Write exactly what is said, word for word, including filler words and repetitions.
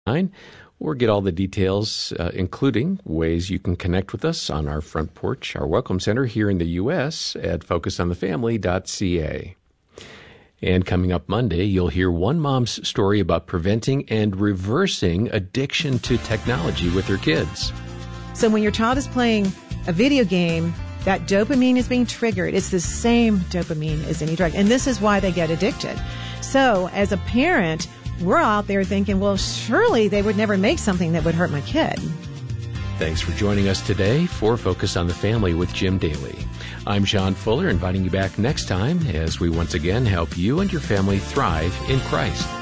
or get all the details, uh, including ways you can connect with us on our front porch, our Welcome Center here in the U S at focus on the family dot c a. And coming up Monday, you'll hear one mom's story about preventing and reversing addiction to technology with her kids. So when your child is playing a video game, that dopamine is being triggered. It's the same dopamine as any drug. And this is why they get addicted. So as a parent, we're out there thinking, well, surely they would never make something that would hurt my kid. Thanks for joining us today for Focus on the Family with Jim Daly. I'm John Fuller, inviting you back next time as we once again help you and your family thrive in Christ.